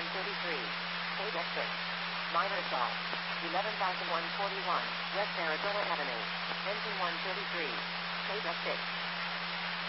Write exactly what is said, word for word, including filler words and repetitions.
one thirty-three. Page exit. Minor assault. eleven thousand one forty-one. West Arizona Avenue. Engine one thirty-three. Page exit.